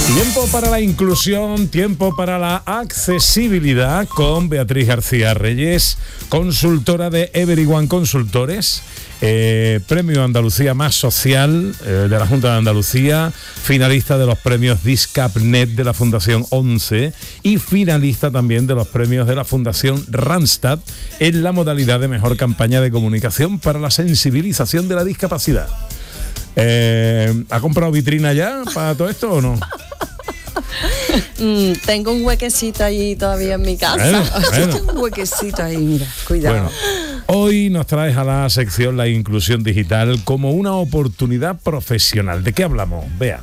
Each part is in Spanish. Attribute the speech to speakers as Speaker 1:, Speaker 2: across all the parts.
Speaker 1: Tiempo para la inclusión, tiempo para la accesibilidad con Beatriz García Reyes, consultora de Everyone Consultores, Premio Andalucía Más Social de la Junta de Andalucía, finalista de los premios Discapnet de la Fundación 11 y finalista también de los premios de la Fundación Randstad en la modalidad de mejor campaña de comunicación para la sensibilización de la discapacidad. ¿Ha comprado vitrina ya para todo esto o no?
Speaker 2: Tengo un huequecito ahí todavía en mi casa.
Speaker 3: Bueno. Un huequecito ahí, mira, cuidado.
Speaker 1: Bueno, hoy nos traes a la sección La Inclusión Digital como una oportunidad profesional. ¿De qué hablamos? Vea.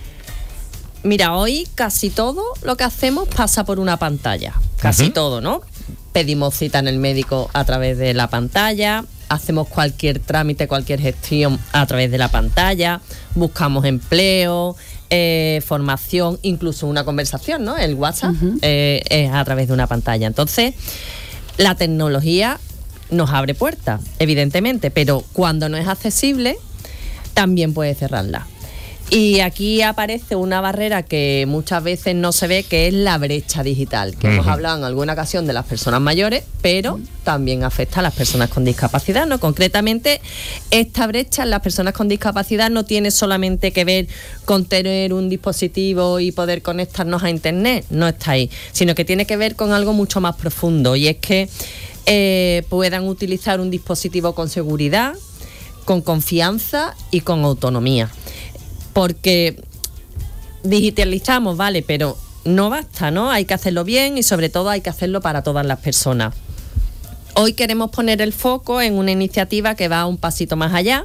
Speaker 2: Mira, hoy casi todo lo que hacemos pasa por una pantalla. Casi todo, ¿no? Pedimos cita en el médico a través de la pantalla, hacemos cualquier trámite, cualquier gestión a través de la pantalla, buscamos empleo, formación, incluso una conversación, ¿no? El WhatsApp es a través de una pantalla. Entonces, la tecnología nos abre puertas, evidentemente, pero cuando no es accesible, también puede cerrarla. Y aquí aparece una barrera que muchas veces no se ve, que es la brecha digital, que hemos hablado en alguna ocasión de las personas mayores, pero también afecta a las personas con discapacidad, ¿no? Concretamente, esta brecha en las personas con discapacidad no tiene solamente que ver con tener un dispositivo y poder conectarnos a Internet, no está ahí, sino que tiene que ver con algo mucho más profundo, y es que puedan utilizar un dispositivo con seguridad, con confianza y con autonomía. Porque digitalizamos, vale, pero no basta, ¿no? Hay que hacerlo bien y sobre todo hay que hacerlo para todas las personas. Hoy queremos poner el foco en una iniciativa que va un pasito más allá.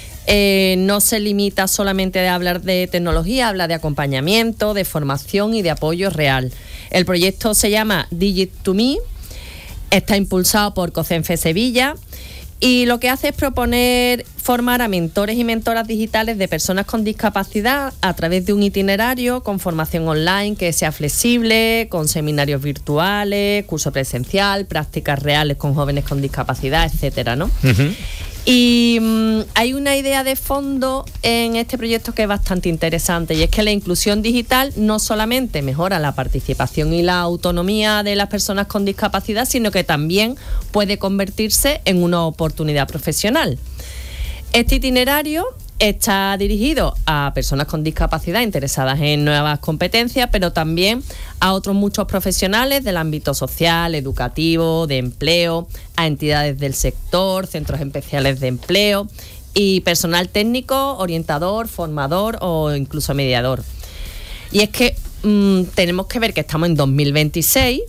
Speaker 2: No se limita solamente a hablar de tecnología, habla de acompañamiento, de formación y de apoyo real. El proyecto se llama Digi2Me, está impulsado por COCENFE Sevilla. Y lo que hace es proponer formar a mentores y mentoras digitales de personas con discapacidad a través de un itinerario con formación online que sea flexible, con seminarios virtuales, curso presencial, prácticas reales con jóvenes con discapacidad, etcétera, ¿no? Y hay una idea de fondo en este proyecto que es bastante interesante, y es que la inclusión digital no solamente mejora la participación y la autonomía de las personas con discapacidad, sino que también puede convertirse en una oportunidad profesional. Este itinerario está dirigido a personas con discapacidad interesadas en nuevas competencias, pero también a otros muchos profesionales del ámbito social, educativo, de empleo, a entidades del sector, centros especiales de empleo y personal técnico, orientador, formador o incluso mediador. Y es que tenemos que ver que estamos en 2026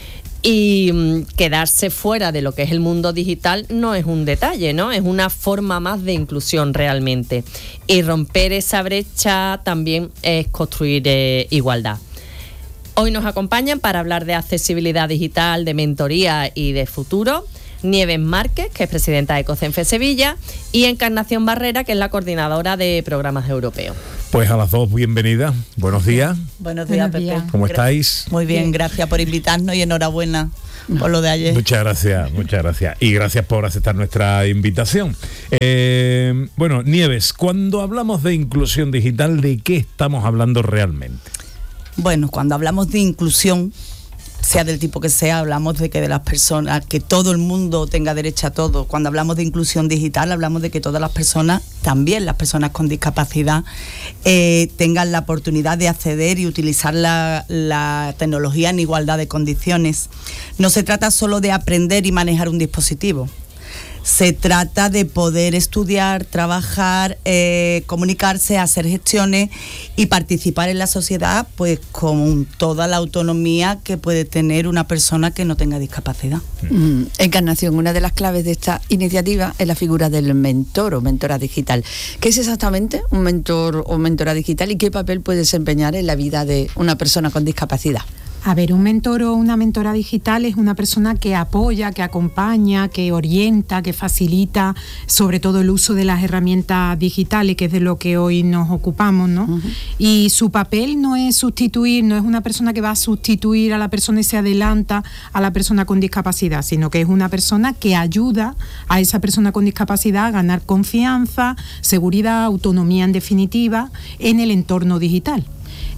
Speaker 2: y quedarse fuera de lo que es el mundo digital no es un detalle, ¿no? Es una forma más de inclusión realmente. Y romper esa brecha también es construir igualdad. Hoy nos acompañan para hablar de accesibilidad digital, de mentoría y de futuro Nieves Márquez, que es presidenta de COCENFE Sevilla, y Encarnación Barrera, que es la coordinadora de programas europeos.
Speaker 1: Pues a las dos, bienvenidas. Buenos días.
Speaker 3: Buenos días, Pepe.
Speaker 1: ¿Cómo estáis?
Speaker 3: Muy bien, gracias por invitarnos y enhorabuena por lo de ayer.
Speaker 1: Muchas gracias. Y gracias por aceptar nuestra invitación. Bueno, Nieves, cuando hablamos de inclusión digital, ¿de qué estamos hablando realmente?
Speaker 3: Bueno, cuando hablamos de inclusión, sea del tipo que sea, hablamos de que de las personas, que todo el mundo tenga derecho a todo. Cuando hablamos de inclusión digital, hablamos de que todas las personas, también las personas con discapacidad, tengan la oportunidad de acceder y utilizar la tecnología en igualdad de condiciones. No se trata solo de aprender y manejar un dispositivo. Se trata de poder estudiar, trabajar, comunicarse, hacer gestiones y participar en la sociedad, pues con toda la autonomía que puede tener una persona que no tenga discapacidad.
Speaker 4: Encarnación, una de las claves de esta iniciativa es la figura del mentor o mentora digital. ¿Qué es exactamente un mentor o mentora digital y qué papel puede desempeñar en la vida de una persona con discapacidad?
Speaker 5: A ver, un mentor o una mentora digital es una persona que apoya, que acompaña, que orienta, que facilita sobre todo el uso de las herramientas digitales, que es de lo que hoy nos ocupamos, ¿no? Y su papel no es sustituir, no es una persona que va a sustituir a la persona y se adelanta a la persona con discapacidad, sino que es una persona que ayuda a esa persona con discapacidad a ganar confianza, seguridad, autonomía en definitiva en el entorno digital.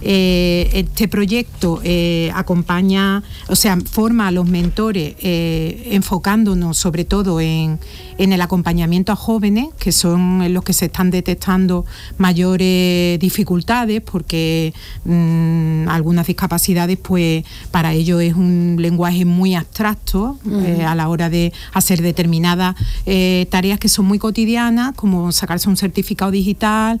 Speaker 5: Este proyecto acompaña, o sea, forma a los mentores enfocándonos sobre todo en el acompañamiento a jóvenes, que son los que se están detectando mayores dificultades, porque algunas discapacidades, pues para ellos es un lenguaje muy abstracto a la hora de hacer determinadas tareas que son muy cotidianas, como sacarse un certificado digital,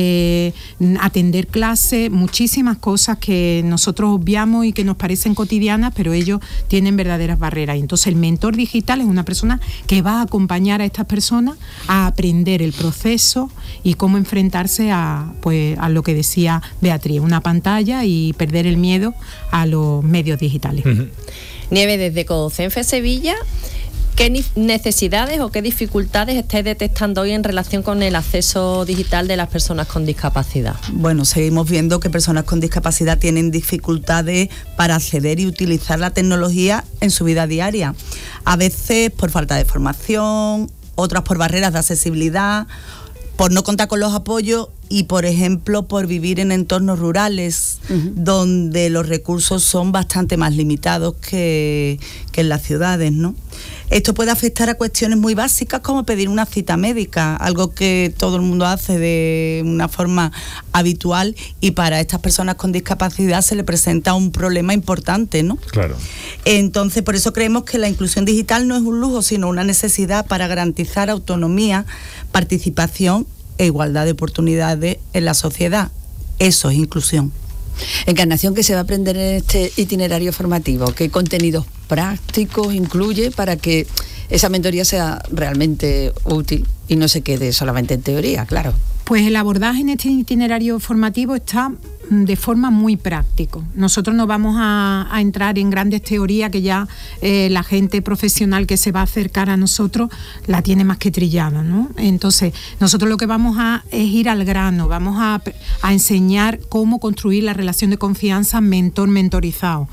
Speaker 5: atender clases, muchísimas cosas que nosotros obviamos y que nos parecen cotidianas, pero ellos tienen verdaderas barreras. Y entonces el mentor digital es una persona que va a acompañar a estas personas a aprender el proceso y cómo enfrentarse a lo que decía Beatriz, una pantalla, y perder el miedo a los medios digitales.
Speaker 2: Nieve, desde Codocenfe Sevilla, ¿qué necesidades o qué dificultades estáis detectando hoy en relación con el acceso digital de las personas con discapacidad?
Speaker 3: Bueno, seguimos viendo que personas con discapacidad tienen dificultades para acceder y utilizar la tecnología en su vida diaria. A veces por falta de formación, otras por barreras de accesibilidad, por no contar con los apoyos y, por ejemplo, por vivir en entornos rurales, donde los recursos son bastante más limitados que en las ciudades, ¿no? Esto puede afectar a cuestiones muy básicas como pedir una cita médica, algo que todo el mundo hace de una forma habitual, y para estas personas con discapacidad se le presenta un problema importante, ¿no? Claro. Entonces, por eso creemos que la inclusión digital no es un lujo, sino una necesidad para garantizar autonomía, participación e igualdad de oportunidades en la sociedad. Eso es inclusión.
Speaker 4: Encarnación, ¿qué se va a aprender en este itinerario formativo? ¿Qué contenidos prácticos incluye para que esa mentoría sea realmente útil y no se quede solamente en teoría, claro?
Speaker 5: Pues el abordaje en este itinerario formativo está de forma muy práctico. Nosotros no vamos a entrar en grandes teorías que ya la gente profesional que se va a acercar a nosotros la tiene más que trillada, ¿no? Entonces, nosotros lo que vamos es ir al grano, vamos a enseñar cómo construir la relación de confianza mentor-mentorizado.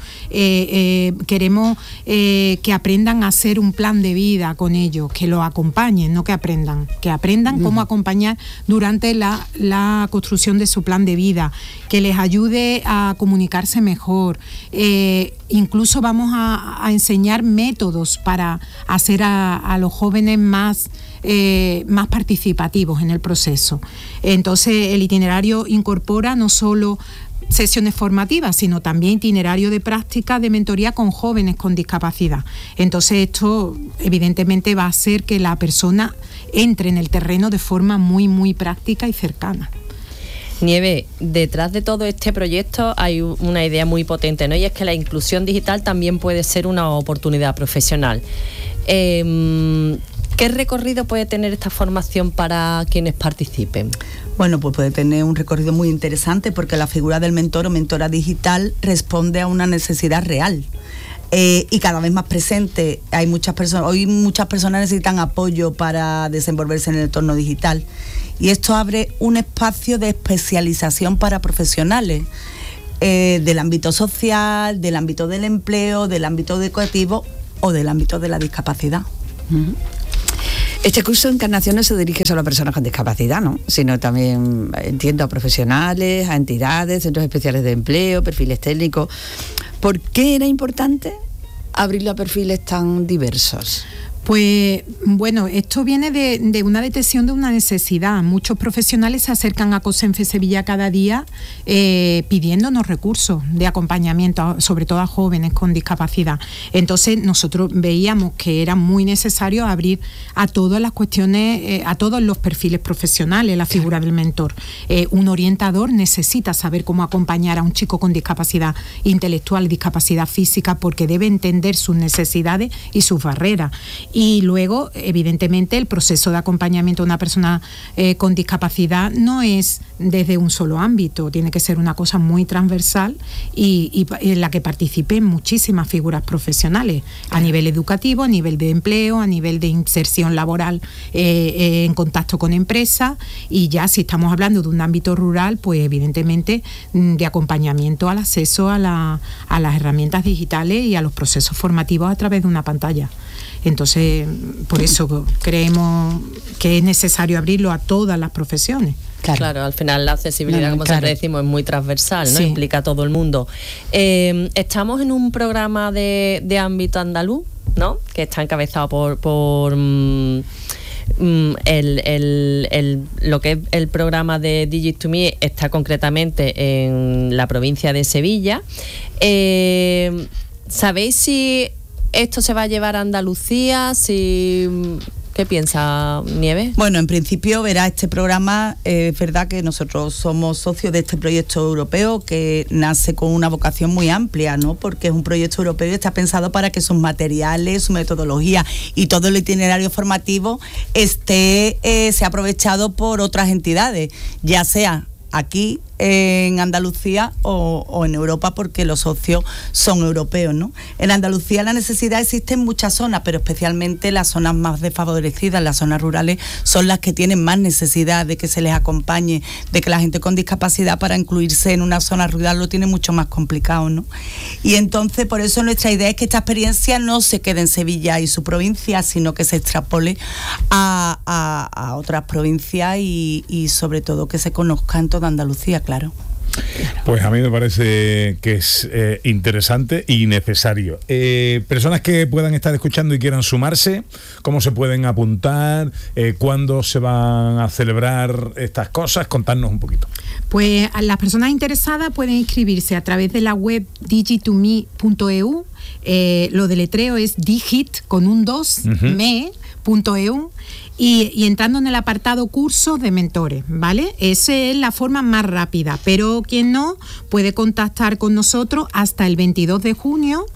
Speaker 5: Queremos que aprendan a hacer un plan de vida con ellos, que lo acompañen, no que aprendan cómo acompañar durante la construcción de su plan de vida, que les ayude a comunicarse mejor. Incluso vamos a enseñar métodos para hacer a los jóvenes más participativos en el proceso. Entonces, el itinerario incorpora no solo sesiones formativas, sino también itinerario de práctica de mentoría con jóvenes con discapacidad. Entonces, esto evidentemente va a hacer que la persona entre en el terreno de forma muy, muy práctica y cercana.
Speaker 2: Nieve, detrás de todo este proyecto hay una idea muy potente, ¿no? Y es que la inclusión digital también puede ser una oportunidad profesional. ¿Qué recorrido puede tener esta formación para quienes participen?
Speaker 3: Bueno, pues puede tener un recorrido muy interesante, porque la figura del mentor o mentora digital responde a una necesidad real. Y cada vez más presente. Hoy muchas personas necesitan apoyo para desenvolverse en el entorno digital, y esto abre un espacio de especialización para profesionales del ámbito social, del ámbito del empleo, del ámbito educativo o del ámbito de la discapacidad.
Speaker 4: Este curso de Encarnación no se dirige solo a personas con discapacidad, ¿no? Sino también, entiendo, a profesionales, a entidades, centros especiales de empleo, perfiles técnicos. ¿Por qué era importante abrirlo a perfiles tan diversos?
Speaker 5: Pues bueno, esto viene de una detección de una necesidad. Muchos profesionales se acercan a Codocenfe Sevilla cada día pidiéndonos recursos de acompañamiento, sobre todo a jóvenes con discapacidad. Entonces nosotros veíamos que era muy necesario abrir a todas las cuestiones, a todos los perfiles profesionales, la figura del mentor. Un orientador necesita saber cómo acompañar a un chico con discapacidad intelectual, discapacidad física, porque debe entender sus necesidades y sus barreras. Y luego, evidentemente, el proceso de acompañamiento de una persona con discapacidad no es desde un solo ámbito, tiene que ser una cosa muy transversal y en la que participen muchísimas figuras profesionales, a nivel educativo, a nivel de empleo, a nivel de inserción laboral en contacto con empresas, y ya si estamos hablando de un ámbito rural, pues evidentemente de acompañamiento al acceso a las herramientas digitales y a los procesos formativos a través de una pantalla. Entonces, por eso creemos que es necesario abrirlo a todas las profesiones.
Speaker 2: Claro, al final la accesibilidad, como siempre decimos, es muy transversal, ¿no? Implica a todo el mundo. Estamos en un programa de ámbito andaluz, ¿no? Que está encabezado por lo que es el programa de Digit2Me, está concretamente en la provincia de Sevilla. ¿Sabéis si esto se va a llevar a Andalucía? ¿Qué piensa Nieves?
Speaker 3: Bueno, en principio, verá, este programa, es verdad que nosotros somos socios de este proyecto europeo que nace con una vocación muy amplia, ¿no? Porque es un proyecto europeo y está pensado para que sus materiales, su metodología y todo el itinerario formativo sea aprovechado por otras entidades, ya sea aquí en Andalucía o en Europa, porque los socios son europeos, ¿no? En Andalucía la necesidad existe en muchas zonas, pero especialmente las zonas más desfavorecidas, las zonas rurales, son las que tienen más necesidad de que se les acompañe, de que la gente con discapacidad para incluirse en una zona rural lo tiene mucho más complicado, ¿no? Y entonces por eso nuestra idea es que esta experiencia no se quede en Sevilla y su provincia, sino que se extrapole a otras provincias y sobre todo que se conozca en toda Andalucía, claro.
Speaker 1: Pues a mí me parece que es interesante y necesario. Personas que puedan estar escuchando y quieran sumarse, ¿cómo se pueden apuntar? ¿Cuándo se van a celebrar estas cosas? Contadnos un poquito.
Speaker 5: Pues a las personas interesadas pueden inscribirse a través de la web digit2me.eu. Lo deletreo es digit con un 2, me.eu. Y entrando en el apartado cursos de mentores, ¿vale? Esa es la forma más rápida, pero quien no puede contactar con nosotros hasta el 22 de junio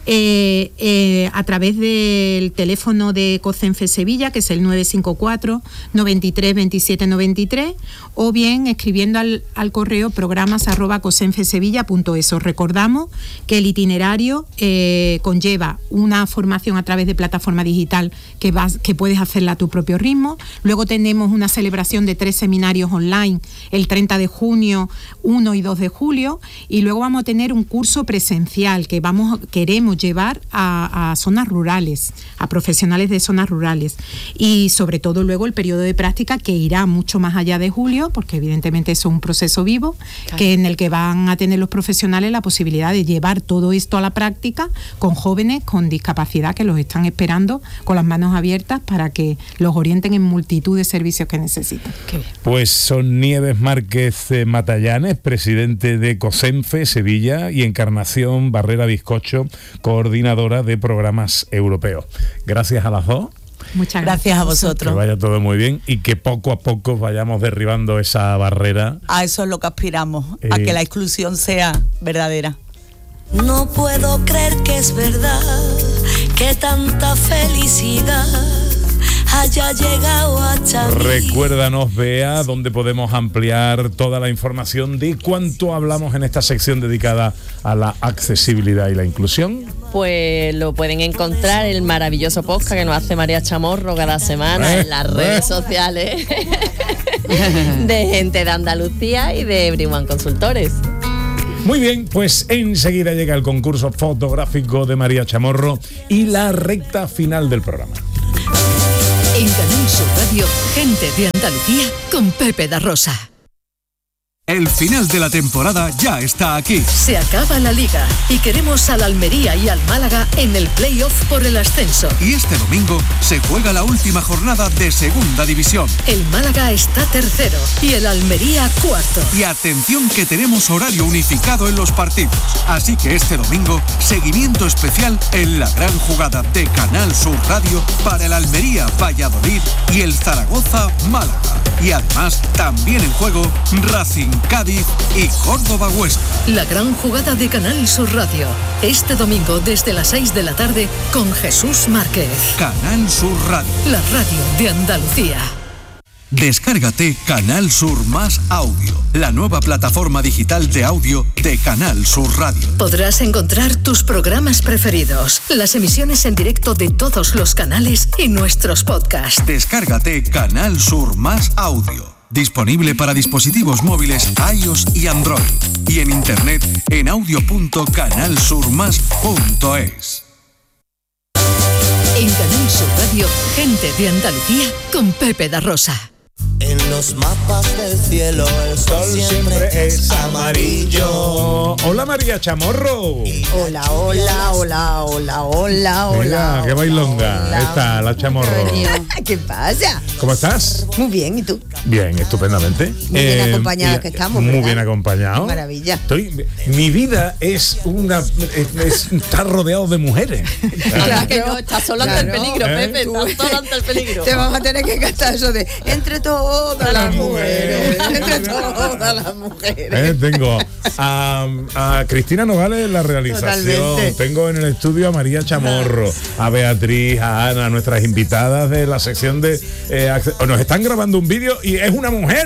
Speaker 5: a través del teléfono de COCENFE Sevilla, que es el 954 93 27 93, o bien escribiendo al correo programas@cosenfesevilla.es. Os recordamos que el itinerario conlleva una formación a través de plataforma digital que puedes hacerla a tu propio ritmo. Luego tenemos una celebración de 3 seminarios online el 30 de junio, 1 y 2 de julio, y luego vamos a tener un curso presencial que queremos llevar a zonas rurales, a profesionales de zonas rurales, y sobre todo luego el periodo de práctica, que irá mucho más allá de julio, porque evidentemente eso es un proceso vivo, claro, en el que van a tener los profesionales la posibilidad de llevar todo esto a la práctica con jóvenes con discapacidad que los están esperando con las manos abiertas para que los orienten en multitud de servicios que necesitan.
Speaker 1: Pues son Nieves Márquez Matallanes, presidente de COCENFE Sevilla, y Encarnación Barrera Bizcocho, coordinadora de programas europeos. Gracias a las dos.
Speaker 5: Muchas
Speaker 3: gracias a vosotros.
Speaker 1: Que vaya todo muy bien y que poco a poco vayamos derribando esa barrera.
Speaker 3: A eso es lo que aspiramos, a que la inclusión sea verdadera.
Speaker 6: No puedo creer que es verdad, que tanta felicidad haya llegado hasta mí.
Speaker 1: Recuérdanos, Bea, dónde podemos ampliar toda la información de cuánto hablamos en esta sección dedicada a la accesibilidad y la inclusión.
Speaker 2: Pues lo pueden encontrar el maravilloso podcast que nos hace María Chamorro cada semana en las redes sociales de gente de Andalucía y de Everyone Consultores.
Speaker 1: Muy bien, pues enseguida llega el concurso fotográfico de María Chamorro y la recta final del programa.
Speaker 7: En Canal Sur Radio, gente de Andalucía con Pepe da Rosa.
Speaker 8: El final de la temporada ya está aquí.
Speaker 7: Se acaba la Liga y queremos al Almería y al Málaga en el play-off por el ascenso.
Speaker 8: Y este domingo se juega la última jornada de Segunda División.
Speaker 7: El Málaga está tercero y el Almería cuarto.
Speaker 8: Y atención que tenemos horario unificado en los partidos. Así que este domingo, seguimiento especial en la gran jugada de Canal Sur Radio para el Almería Valladolid y el Zaragoza Málaga. Y además, también en juego Racing Cádiz y Córdoba Huesca.
Speaker 7: La gran jugada de Canal Sur Radio. Este domingo desde las 6 de la tarde con Jesús Márquez.
Speaker 8: Canal Sur Radio.
Speaker 7: La radio de Andalucía.
Speaker 8: Descárgate Canal Sur Más Audio, la nueva plataforma digital de audio de Canal Sur Radio.
Speaker 7: Podrás encontrar tus programas preferidos, las emisiones en directo de todos los canales y nuestros podcasts.
Speaker 8: Descárgate Canal Sur Más Audio. Disponible para dispositivos móviles iOS y Android. Y en internet en audio.canalsurmas.es.
Speaker 7: En Canal Sur Radio, Gente de Andalucía con Pepe da Rosa.
Speaker 9: En los mapas del cielo el sol siempre es amarillo.
Speaker 1: Hola María Chamorro.
Speaker 3: Hola, hola, hola, hola, hola, hola.
Speaker 1: Mira, qué bailonga. Ahí está la Chamorro.
Speaker 3: ¿Qué pasa?
Speaker 1: ¿Cómo estás?
Speaker 3: Muy bien, ¿y tú?
Speaker 1: Bien, estupendamente.
Speaker 3: Muy bien acompañados que estamos,
Speaker 1: Muy
Speaker 3: ¿verdad?
Speaker 1: bien acompañado.
Speaker 3: Qué maravilla.
Speaker 1: Mi vida está rodeado de mujeres.
Speaker 2: Claro que no, estás solo ante el peligro, Pepe, estás solo ante el peligro.
Speaker 3: Te vamos a tener que gastar eso de entre todas las mujeres. Entre todas las mujeres.
Speaker 1: Tengo a Cristina Nogales en la realización.
Speaker 3: Totalmente.
Speaker 1: Tengo en el estudio a María Chamorro, a Beatriz, a Ana, nuestras invitadas de la sección de... nos están grabando un vídeo y es una mujer.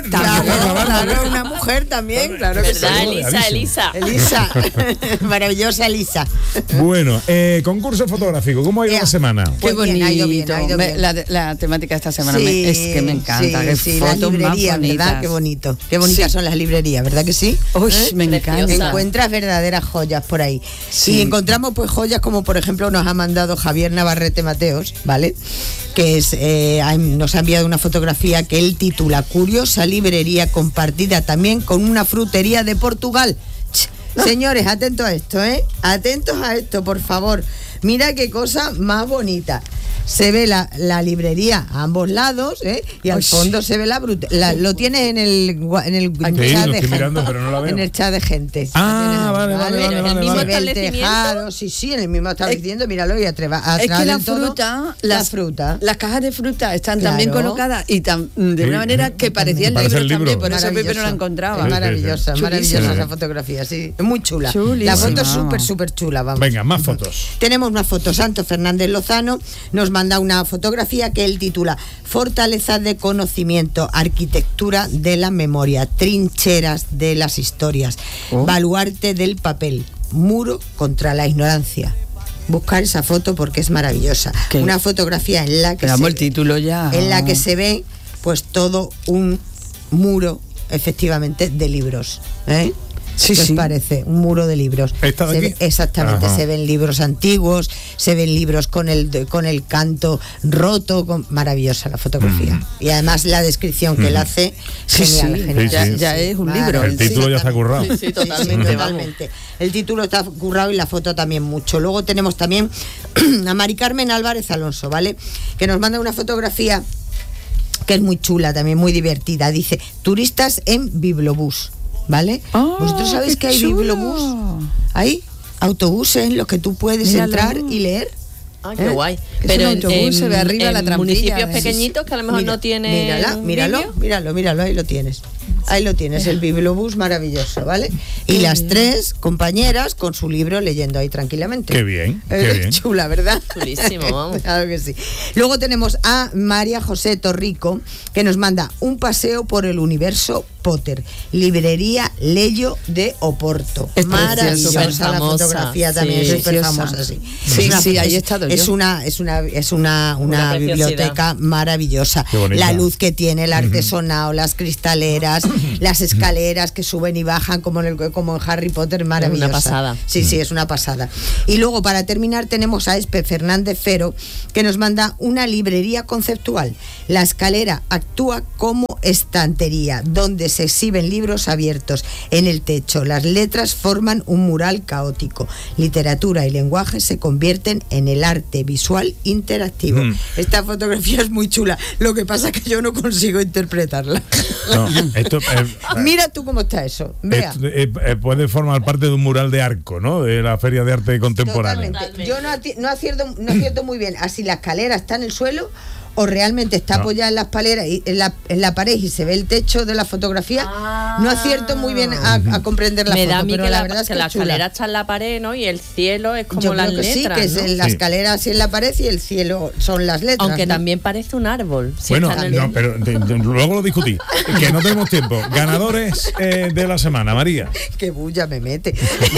Speaker 3: Claro, una mujer también, claro que sí.
Speaker 2: ¿Verdad, Elisa?
Speaker 3: Maravillosa Elisa.
Speaker 1: Bueno, concurso fotográfico, ¿cómo ha ido la semana?
Speaker 4: Qué
Speaker 3: Pues bien,
Speaker 4: bonito.
Speaker 3: ha ido bien, ha ido bien.
Speaker 4: La temática de esta semana
Speaker 3: Sí,
Speaker 4: es que me encanta. Qué
Speaker 3: sí, las
Speaker 4: fotos más
Speaker 3: librerías, ¿verdad?
Speaker 4: bonitas.
Speaker 3: Qué bonito. Qué bonitas son las librerías, ¿verdad que sí?
Speaker 4: Uy, me
Speaker 2: Preciosa.
Speaker 4: encanta.
Speaker 3: Encuentras verdaderas joyas por ahí.
Speaker 4: Sí.
Speaker 3: Y encontramos pues joyas como por ejemplo nos ha mandado Javier Navarrete Mateos, ¿vale? Que es nos ha enviado una fotografía que él titula Curiosa librería compartida también con una frutería de Portugal. Señores, atentos a esto, atentos a esto, por favor. Mira qué cosa más bonita. Se ve la librería a ambos lados, y al fondo se ve lo tienes en el
Speaker 1: Sí,
Speaker 3: chat
Speaker 1: lo
Speaker 3: de
Speaker 1: estoy mirando, pero no la veo.
Speaker 3: en el chat de gente.
Speaker 1: Ah,
Speaker 3: Lo tienes ahí,
Speaker 1: vale.
Speaker 2: el mismo
Speaker 3: Se ve el
Speaker 2: establecimiento.
Speaker 3: tejado, sí, en el mismo establecimiento, míralo y atrás
Speaker 4: Es que la
Speaker 3: del todo,
Speaker 4: fruta,
Speaker 3: las
Speaker 4: las cajas de fruta están
Speaker 3: Claro.
Speaker 4: también colocadas y de
Speaker 1: Sí,
Speaker 4: una manera que parecían
Speaker 1: parece
Speaker 4: libros
Speaker 1: el libro.
Speaker 4: también, por eso Pepe no la
Speaker 3: Maravilloso.
Speaker 4: encontraba.
Speaker 1: Sí.
Speaker 3: Maravillosa, maravillosa
Speaker 4: Chulísima.
Speaker 3: esa fotografía, sí. Es muy chula.
Speaker 4: Chulísima.
Speaker 3: La foto es súper chula, vamos.
Speaker 1: Venga, más fotos.
Speaker 3: Tenemos una foto. Santo Fernández Lozano nos manda una fotografía que él titula Fortaleza de conocimiento, arquitectura de la memoria, trincheras de las historias, baluarte del papel, muro contra la ignorancia. Buscar esa foto porque es maravillosa.
Speaker 4: ¿Qué?
Speaker 3: Una fotografía en la que
Speaker 4: Te damos el título ya.
Speaker 3: en la que se ve pues todo un muro efectivamente de libros,
Speaker 4: Sí,
Speaker 3: ¿Qué os
Speaker 4: sí.
Speaker 3: parece? Un muro de libros.
Speaker 1: ¿Esta de
Speaker 3: Se
Speaker 1: aquí?
Speaker 3: ve- exactamente,
Speaker 1: Ajá.
Speaker 3: se ven libros antiguos, se ven libros con el canto roto, maravillosa la fotografía. Y además la descripción que él hace,
Speaker 4: Sí,
Speaker 3: genial,
Speaker 4: sí.
Speaker 3: genial.
Speaker 1: Sí.
Speaker 4: Ya es un
Speaker 3: Vale.
Speaker 4: libro.
Speaker 1: El título ya está currado.
Speaker 2: Sí, totalmente, vamos.
Speaker 3: totalmente. El título está currado y la foto también mucho. Luego tenemos también a Mari Carmen Álvarez Alonso, ¿vale? Que nos manda una fotografía que es muy chula, también muy divertida. Dice, turistas en Bibliobús, ¿vale?
Speaker 4: Ah,
Speaker 3: ¿Vosotros sabéis
Speaker 4: qué
Speaker 3: que hay
Speaker 4: chulo.
Speaker 3: Bibliobús? Hay autobuses en los que tú puedes
Speaker 4: Míralo.
Speaker 3: entrar y leer.
Speaker 2: Ah, qué guay.
Speaker 4: Es
Speaker 2: Pero
Speaker 4: un autobús, se ve arriba la trampilla
Speaker 2: municipios
Speaker 4: de-
Speaker 2: pequeñitos que a lo mejor no tienen
Speaker 3: Míralo, ahí lo tienes. Ahí lo tienes, el Bibliobús maravilloso, ¿vale? Y las tres compañeras con su libro leyendo ahí tranquilamente.
Speaker 1: Qué bien, qué bien.
Speaker 3: Chula, ¿verdad?
Speaker 2: Chulísimo, vamos.
Speaker 3: Claro que sí. Luego tenemos a María José Torrico, que nos manda un paseo por el universo Potter, librería Lello de Oporto.
Speaker 4: Es
Speaker 3: Maravillosa
Speaker 2: preciosa,
Speaker 3: la
Speaker 2: famosa,
Speaker 3: fotografía
Speaker 2: sí.
Speaker 3: también, súper
Speaker 4: Preciosa.
Speaker 3: famosa, sí.
Speaker 4: Sí,
Speaker 3: Es una-
Speaker 4: sí, ahí he estado yo.
Speaker 3: Es una
Speaker 2: Una preciosidad.
Speaker 3: biblioteca maravillosa.
Speaker 1: Qué bonita.
Speaker 3: La luz que tiene, el artesonado, las cristaleras, las escaleras que suben y bajan como como en Harry Potter, maravillosa.
Speaker 2: pasada.
Speaker 3: Sí, es una pasada. Y luego para terminar tenemos a Espe Fernández Fero, que nos manda una librería conceptual. La escalera actúa como estantería, donde se exhiben libros abiertos en el techo. Las letras forman un mural caótico. Literatura y lenguaje se convierten en el arte visual interactivo. Esta fotografía es muy chula. Lo que pasa es que yo no consigo interpretarla.
Speaker 1: No, esto
Speaker 3: Mira tú cómo está eso. Vea.
Speaker 1: puede formar parte de un mural de arco, ¿no? De la Feria de Arte Contemporáneo.
Speaker 3: Totalmente. Yo no acierto muy bien a si la escalera está en el suelo o realmente está apoyada en la escalera y en la pared y se ve el techo de la fotografía. No acierto muy bien a comprender la
Speaker 2: Me
Speaker 3: foto,
Speaker 2: da a mí
Speaker 3: pero
Speaker 2: que
Speaker 3: la verdad es que
Speaker 2: la
Speaker 3: es chula.
Speaker 2: escalera está en la pared, ¿no? Y el cielo es como
Speaker 3: Yo
Speaker 2: las
Speaker 3: creo que
Speaker 2: letras,
Speaker 3: sí, que es
Speaker 2: ¿no?
Speaker 3: en la
Speaker 1: Sí.
Speaker 3: escalera así en la pared y el cielo son las letras.
Speaker 2: Aunque
Speaker 3: ¿no?
Speaker 2: también parece un árbol. si
Speaker 1: Bueno,
Speaker 2: está en el-
Speaker 1: no, pero luego lo discutí. Que no tenemos tiempo. Ganadores de la semana, María.
Speaker 3: Qué bulla me mete.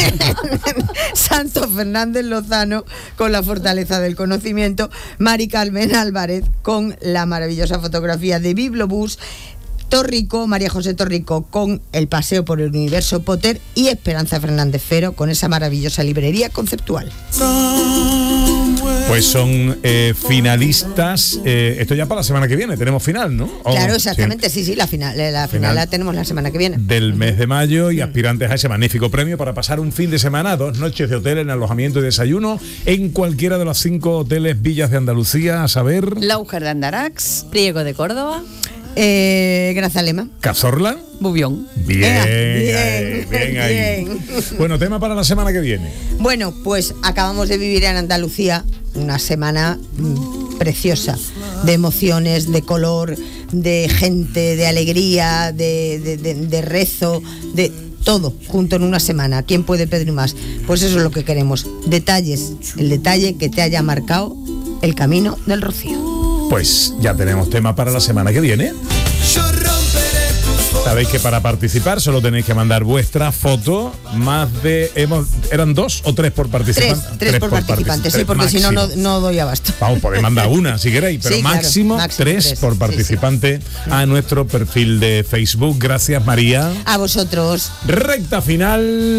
Speaker 3: Santo Fernández Lozano con la fortaleza del conocimiento, Mari Carmen Álvarez con la maravillosa fotografía de Bibliobús, Torrico, María José Torrico con el paseo por el universo Potter y Esperanza Fernández Fero con esa maravillosa librería conceptual.
Speaker 1: Pues son finalistas. Esto ya para la semana que viene. Tenemos final, ¿no?
Speaker 10: Claro, exactamente. Sí, la final la tenemos la semana que viene.
Speaker 1: Del mes de mayo y aspirantes a ese magnífico premio para pasar un fin de semana, 2 noches de hotel en alojamiento y desayuno en cualquiera de los 5 hoteles villas de Andalucía, a saber...
Speaker 4: Lauger de Andarax,
Speaker 2: Priego de Córdoba,
Speaker 10: Grazalema,
Speaker 1: Cazorla,
Speaker 4: Bubión.
Speaker 1: Bien ahí. Bueno, tema para la semana que viene.
Speaker 10: Bueno, pues acabamos de vivir en Andalucía una semana preciosa, de emociones, de color, de gente, de alegría, de rezo, de todo junto en una semana. ¿Quién puede pedir más? Pues eso es lo que queremos. Detalles, el detalle que te haya marcado el camino del Rocío.
Speaker 1: Pues ya tenemos tema para la semana que viene. Sabéis que para participar solo tenéis que mandar vuestra foto. ¿Eran 2 o 3 por participante?
Speaker 10: 3 por participante, sí, porque si no doy abasto.
Speaker 1: Vamos, podéis mandar una si queréis, pero sí, máximo 3 por participante a nuestro perfil de Facebook. Gracias, María.
Speaker 10: A vosotros.
Speaker 1: Recta final.